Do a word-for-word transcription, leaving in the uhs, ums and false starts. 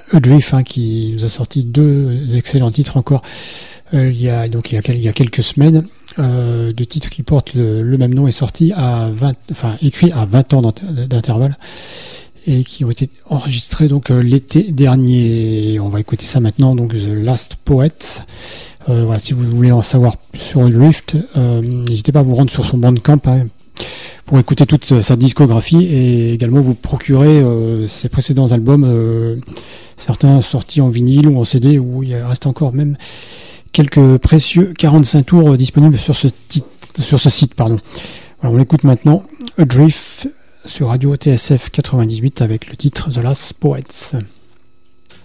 Adrift, hein, qui nous a sorti deux excellents titres encore euh, il y a donc il y a, il y a quelques semaines. Euh, deux titres qui portent le, le même nom, est sorti à vingt, enfin écrit à vingt ans d'intervalle et qui ont été enregistrés donc euh, l'été dernier. Et on va écouter ça maintenant, donc The Last Poet. Euh, voilà, si vous voulez en savoir plus sur Adrift, euh, n'hésitez pas à vous rendre sur son Bandcamp, hein, pour écouter toute sa discographie et également vous procurer euh, ses précédents albums, euh, certains sortis en vinyle ou en C D, où il reste encore même quelques précieux quarante-cinq tours disponibles sur ce, titre, sur ce site. Pardon. Voilà, on écoute maintenant Adrift sur Radio T S F quatre-vingt-dix-huit avec le titre The Last Poets.